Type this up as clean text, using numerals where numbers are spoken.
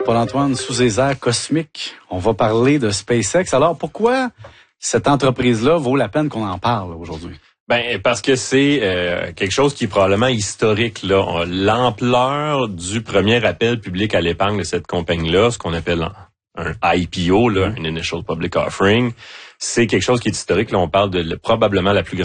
Paul-Antoine, sous les airs cosmiques, on va parler de SpaceX. Alors, pourquoi cette entreprise-là vaut la peine qu'on en parle aujourd'hui? Ben parce que c'est quelque chose qui est probablement historique là. L'ampleur du premier appel public à l'épargne de cette compagnie-là, ce qu'on appelle un IPO, là, un Initial Public Offering, c'est quelque chose qui est historique. Là, on parle de probablement la plus grande